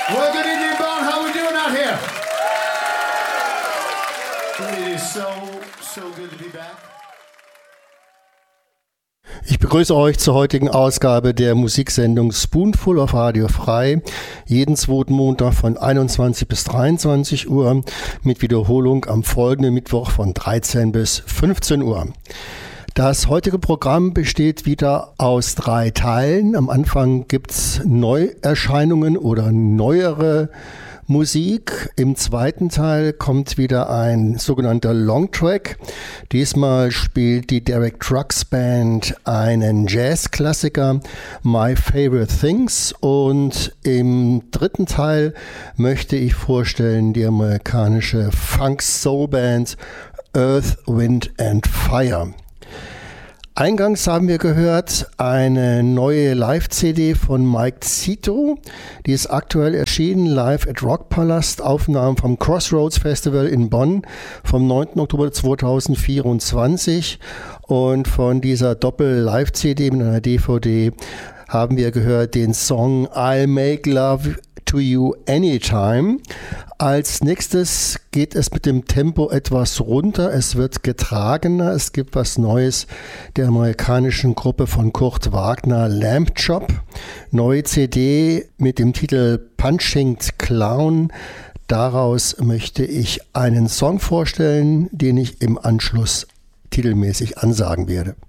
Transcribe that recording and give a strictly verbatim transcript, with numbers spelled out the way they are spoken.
Well, good evening, Bon. How we doing out here? It is so, so good to be back. Ich begrüße euch zur heutigen Ausgabe der Musiksendung Spoonful auf Radio Frei. Jeden zweiten Montag von einundzwanzig bis dreiundzwanzig Uhr mit Wiederholung am folgenden Mittwoch von dreizehn bis fünfzehn Uhr. Das heutige Programm besteht wieder aus drei Teilen. Am Anfang gibt's Neuerscheinungen oder neuere Musik. Im zweiten Teil kommt wieder ein sogenannter Longtrack. Diesmal spielt die Derek Trucks Band einen Jazzklassiker, My Favorite Things. Und im dritten Teil möchte ich vorstellen die amerikanische Funk-Soul-Band Earth, Wind and Fire. Eingangs haben wir gehört eine neue Live-C D von Mike Zito. Die ist aktuell erschienen, live at Rockpalast, Aufnahmen vom Crossroads Festival in Bonn vom neunten Oktober zweitausendvierundzwanzig. Und von dieser Doppel-Live-C D mit einer D V D haben wir gehört den Song I'll Make Love to You Anytime. Als nächstes geht es mit dem Tempo etwas runter, es wird getragener, es gibt was Neues der amerikanischen Gruppe von Kurt Wagner, Lamb Chop. Neue C D mit dem Titel Punching Clown. Daraus möchte ich einen Song vorstellen, den ich im Anschluss titelmäßig ansagen werde.